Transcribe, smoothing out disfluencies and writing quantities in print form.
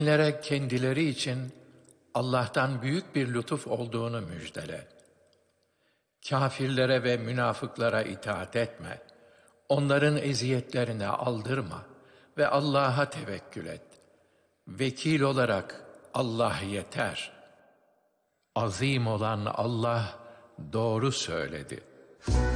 Müminlere kendileri için Allah'tan büyük bir lütuf olduğunu müjdele. Kâfirlere ve münafıklara itaat etme. Onların eziyetlerine aldırma ve Allah'a tevekkül et. Vekil olarak Allah yeter. Azim olan Allah doğru söyledi.